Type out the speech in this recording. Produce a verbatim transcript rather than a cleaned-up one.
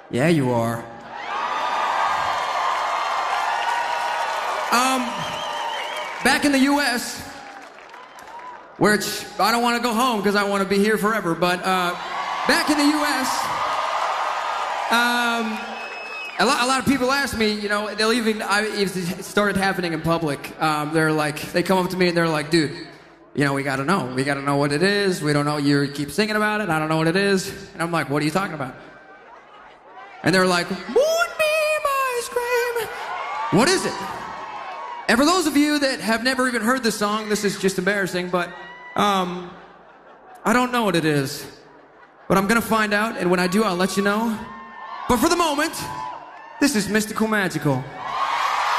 Yeah, you are. Um, back in the U S, which I don't want to go home because I want to be here forever, but uh, back in the U S, um, a lot, a lot of people ask me, you know, they'll even, I, if it started happening in public, um, they're like, they come up to me and they're like, dude, you know, we got to know. We got to know what it is. We don't know. You keep singing about it. I don't know what it is. And I'm like, what are you talking about? And they're like, Moonbeam Ice Cream. What is it? And for those of you that have never even heard this song, this is just embarrassing, but um, I don't know what it is. But I'm going to find out, and when I do, I'll let you know. But for the moment, this is Mystical Magical.